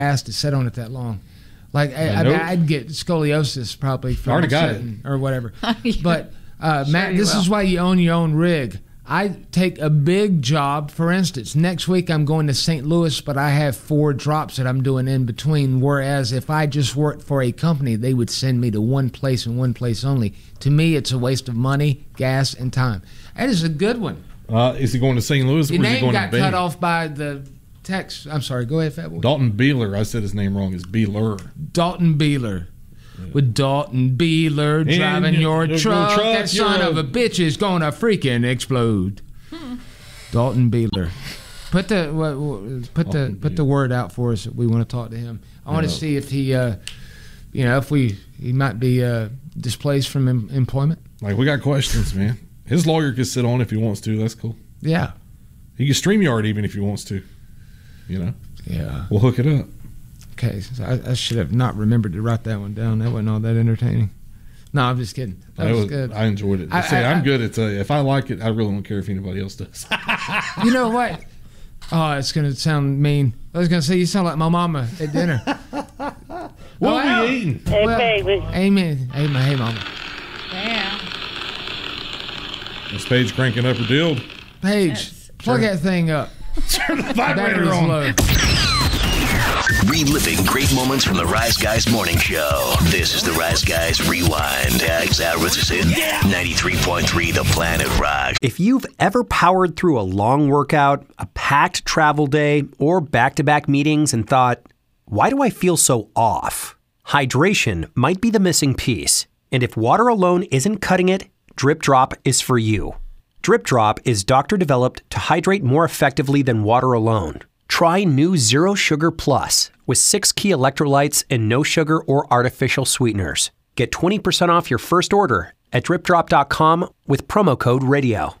ass to sit on it that long. Like I'd get scoliosis probably from already got sitting or whatever. Yeah. But Matt, this is why you own your own rig. I take a big job. For instance, next week I'm going to St. Louis, but I have 4 drops that I'm doing in between. Whereas if I just worked for a company, they would send me to one place and one place only. To me, it's a waste of money, gas, and time. That is a good one. Is he going to St. Louis? Your or is he name going got to cut off by the text. I'm sorry. Go ahead, Fat Boy. Dalton Beeler. I said his name wrong. It's Beeler. Dalton Beeler. With Dalton Beeler driving your truck, that son of a bitch is gonna freaking explode. Dalton Beeler, put the word out for us that we want to talk to him. I want to see if he, he might be displaced from employment. Like, we got questions, man. His lawyer can sit on if he wants to. That's cool. Yeah, he can StreamYard even if he wants to. Yeah, we'll hook it up. Okay, so I should have not remembered to write that one down. That wasn't all that entertaining. No, I'm just kidding. That was good. I enjoyed it. I'm good at if I like it, I really don't care if anybody else does. You know what? Oh, it's going to sound mean. I was going to say, you sound like my mama at dinner. What are we eating? Hey, baby. Amen. Hey, mama. Yeah. Is Paige cranking up her dildo? Paige, plug that thing up. Turn the vibrator on. Low. Reliving great moments from the Rise Guys Morning Show. This is the Rise Guys Rewind. Zach Richardson, 93.3 The Planet Rock. If you've ever powered through a long workout, a packed travel day, or back-to-back meetings and thought, why do I feel so off? Hydration might be the missing piece. And if water alone isn't cutting it, Drip Drop is for you. Drip Drop is doctor-developed to hydrate more effectively than water alone. Try new Zero Sugar Plus with 6 key electrolytes and no sugar or artificial sweeteners. Get 20% off your first order at dripdrop.com with promo code radio.